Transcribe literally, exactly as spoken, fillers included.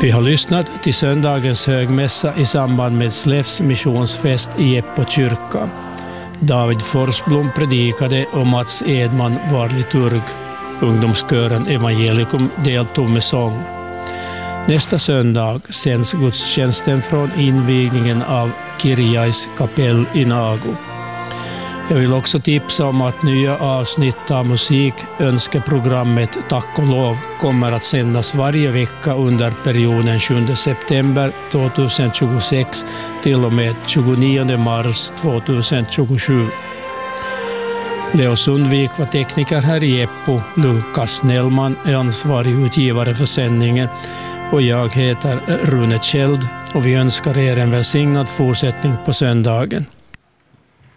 Vi har lyssnat till söndagens högmässa i samband med Släffs missionsfest i Jeppo kyrka. David Forsblom predikade och Mats Edman var liturg. Ungdomskören Evangelikum deltog med sång. Nästa söndag sänds gudstjänsten från invigningen av Kirjais kapell i Nagu. Jag vill också tipsa om att nya avsnitt av musik önskeprogrammet Tack och lov kommer att sändas varje vecka under perioden sjunde september tjugohundratjugosex till och med tjugonionde mars tjugohundratjugosju. Leo Sundvik var tekniker här i Jeppo. Lukas Nellman är ansvarig utgivare för sändningen och jag heter Rune Kjeld och vi önskar er en välsignad fortsättning på söndagen.